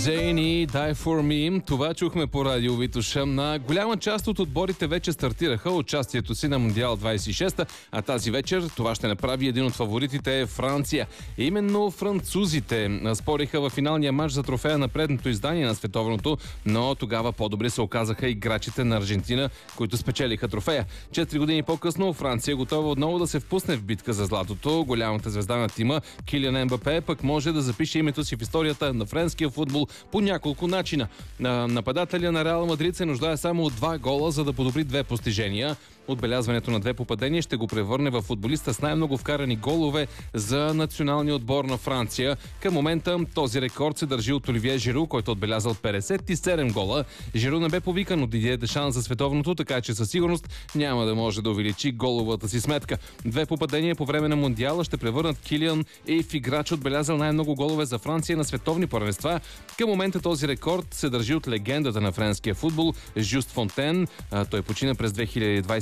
Зейни, Die for Me. Това чухме по радио Витоша. На голяма част от отборите вече стартираха участието си на Мондиал 26, а тази вечер това ще направи един от фаворитите Франция. Именно французите спориха в финалния матч за трофея на предното издание на световното, но тогава по-добре се оказаха играчите на Аржентина, които спечелиха трофея. 4 години по-късно Франция е готова отново да се впусне в битка за златото. Голямата звезда на тима Килиан Ембапе пък може да запише името си в историята на френския футбол по няколко начина. Нападателя на Реал Мадрид се нуждае само от 2 гола, за да подобри 2 постижения. Отбелязването на 2 попадения ще го превърне в футболиста с най-много вкарани голове за националния отбор на Франция. Към момента този рекорд се държи от Оливие Жиру, който отбелязал 57 гола. Жиру не бе повикан от Дидие Дешан за световното, така че със сигурност няма да може да увеличи головата си сметка. 2 попадения по време на Мондиала ще превърнат Килиан в играч, отбелязал най-много голове за Франция на световни първенства. Към момента този рекорд се държи от легендата на френския футбол Жюст Фонтен. Той почина през 2020